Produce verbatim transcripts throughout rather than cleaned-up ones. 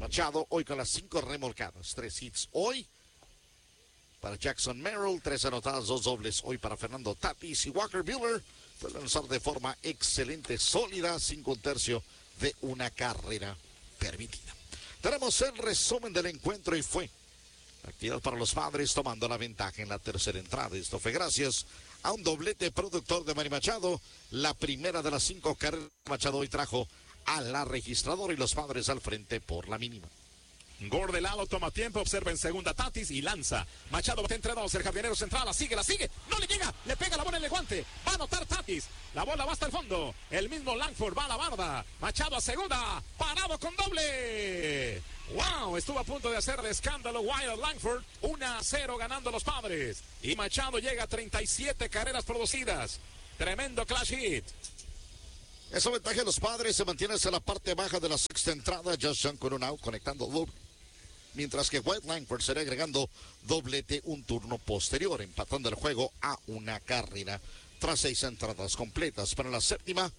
Machado, hoy con las cinco remolcadas. Tres hits hoy para Jackson Merrill, tres anotadas, dos dobles hoy para Fernando Tatis y Walker Buehler. Fue lanzar de forma excelente, sólida, cinco un tercio de una carrera permitida. Tenemos el resumen del encuentro y fue actividad para los Padres tomando la ventaja en la tercera entrada. Esto fue gracias a un doblete productor de Manny Machado. La primera de las cinco carreras Machado hoy trajo a la registradora y los Padres al frente por la mínima. Gore de lado, toma tiempo, observa en segunda Tatis y lanza. Machado bate entre dos, el jardinero central, la sigue, la sigue, no le llega, le pega la bola en el guante, va a anotar Tatis, la bola va hasta el fondo, el mismo Langford va a la barda, Machado a segunda, parado con doble. ¡Wow! Estuvo a punto de hacer de escándalo Wyatt Langford, uno a cero ganando los Padres. Y Machado llega a treinta y siete carreras producidas. Tremendo clash hit. Esa ventaja de los Padres se mantiene hacia la parte baja de la sexta entrada. Josh Jung con un out conectando doble. Mientras que Wyatt Langford será agregando doblete un turno posterior, empatando el juego a una carrera tras seis entradas completas. Para la séptima,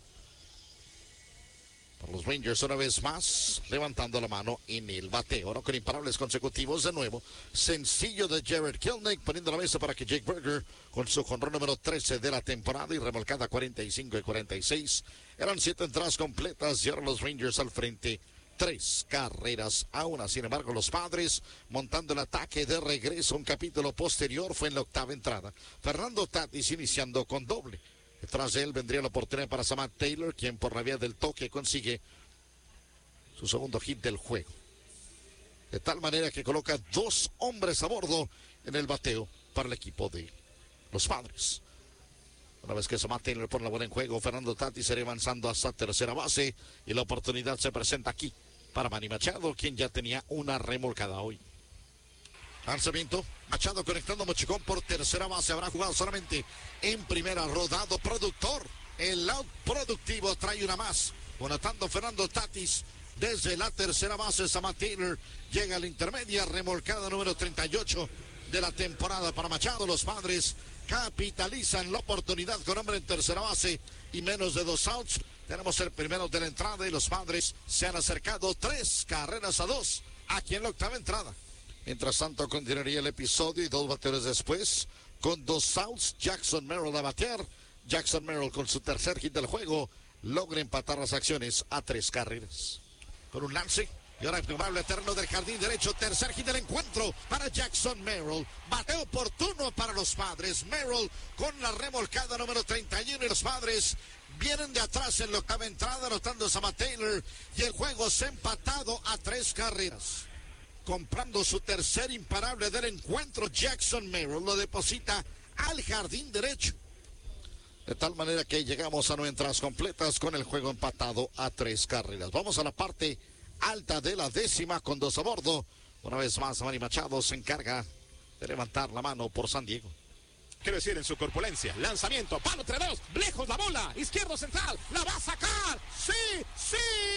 para los Rangers una vez más, levantando la mano en el bateo. Ahora con imparables consecutivos de nuevo. Sencillo de Jared Kelenic, poniendo la mesa para que Jake Burger, con su jonrón número trece de la temporada y remolcada cuarenta y cinco y cuarenta y seis. Eran siete entradas completas y ahora los Rangers al frente. Tres carreras a una. Sin embargo, los Padres montando el ataque de regreso. Un capítulo posterior fue en la octava entrada. Fernando Tatis iniciando con doble. Detrás de él vendría la oportunidad para Samad Taylor, quien por la vía del toque consigue su segundo hit del juego. De tal manera que coloca dos hombres a bordo en el bateo para el equipo de los Padres. Una vez que Samad Taylor pone la bola en juego, Fernando Tatis será avanzando hasta tercera base y la oportunidad se presenta aquí para Manny Machado, quien ya tenía una remolcada hoy. Lanzamiento, Machado conectando Mochicón por tercera base, habrá jugado solamente en primera, rodado productor, el out productivo trae una más, conectando Fernando Tatis desde la tercera base. Samad Taylor llega a la intermedia, remolcada número treinta y ocho de la temporada para Machado. Los Padres capitalizan la oportunidad con hombre en tercera base y menos de dos outs. Tenemos el primero de la entrada y los Padres se han acercado tres carreras a dos aquí en la octava entrada. Mientras tanto continuaría el episodio y dos bateadores después con dos outs. Jackson Merrill a batear. Jackson Merrill con su tercer hit del juego logra empatar las acciones a tres carreras. Con un lance y ahora el probable terreno del jardín derecho. Tercer hit del encuentro para Jackson Merrill. Bateo oportuno para los Padres. Merrill con la remolcada número treinta y uno y los Padres vienen de atrás en la octava entrada anotando a Samad Taylor y el juego se ha empatado a tres carreras. Comprando su tercer imparable del encuentro, Jackson Merrill lo deposita al jardín derecho. De tal manera que llegamos a nueve entradas completas con el juego empatado a tres carreras. Vamos a la parte alta de la décima con dos a bordo. Una vez más, Manny Machado se encarga de levantar la mano por San Diego. Quiero decir, en su corpulencia, lanzamiento, palo entre dos, lejos la bola, izquierdo central, la va a sacar, sí, sí,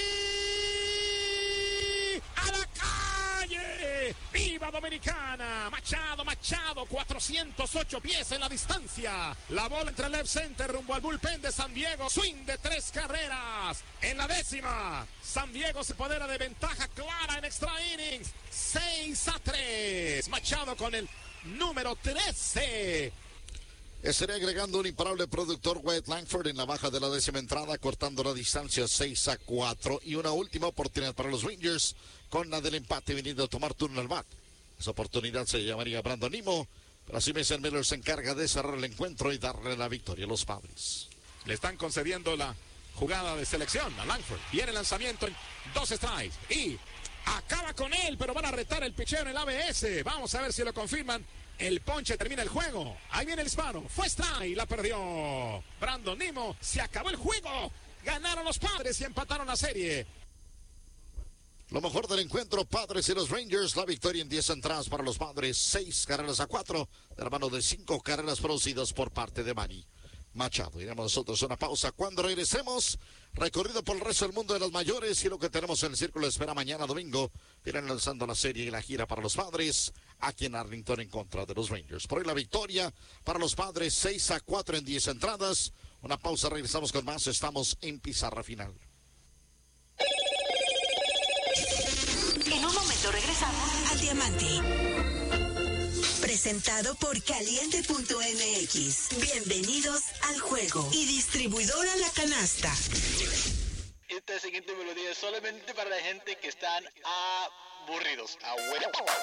a la calle, viva Dominicana, Machado, Machado, cuatrocientos ocho pies en la distancia, la bola entre el left center rumbo al bullpen de San Diego, swing de tres carreras, en la décima, San Diego se apodera de ventaja clara en extra innings, seis a tres, Machado con el número trece. Estaré agregando un imparable productor Wyatt Langford en la baja de la décima entrada, cortando la distancia seis a cuatro. Y una última oportunidad para los Rangers con la del empate viniendo a tomar turno al bat. Esa oportunidad se llamaría Brandon Nimmo, pero así Mason Miller se encarga de cerrar el encuentro y darle la victoria a los Padres. Le están concediendo la jugada de selección a Langford. Viene el lanzamiento en dos strikes y acaba con él, pero van a retar el picheo en el A B S. Vamos a ver si lo confirman. El ponche termina el juego. Ahí viene el disparo. Fue strike, la perdió Brandon Nimmo. Se acabó el juego. Ganaron los Padres y empataron la serie. Lo mejor del encuentro, Padres y los Rangers. La victoria en diez entradas para los Padres. seis carreras a cuatro. De la mano de cinco carreras producidas por parte de Manny Machado. Iremos nosotros a una pausa. Cuando regresemos, recorrido por el resto del mundo de las mayores y lo que tenemos en el círculo de espera mañana domingo. Irán lanzando la serie y la gira para los Padres aquí en Arlington en contra de los Rangers. Por hoy la victoria para los Padres, seis a cuatro en diez entradas. Una pausa, regresamos con más. Estamos en pizarra final. En un Regresamos al Diamante. Presentado por Caliente punto M X. Bienvenidos al juego. Y distribuidora La Canasta. Esta siguiente melodía es solamente para la gente que están aburridos. A huevo.